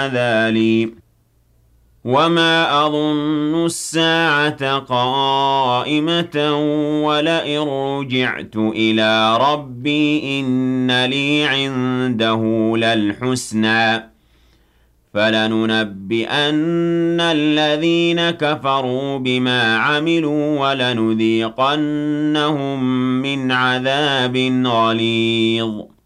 هَٰذَا لِي وَمَا أَظُنُّ السَّاعَةَ قَائِمَةً وَلَئِن رُّجِعْتُ إِلَىٰ رَبِّي إِنَّ لِي عِندَهُ لَلْحُسْنَىٰ ۚ فَلَنُنَبِّئَنَّ الَّذِينَ كَفَرُوا بِمَا عَمِلُوا وَلَنُذِيقَنَّهُم مِّنْ عَذَابٍ غَلِيظٍ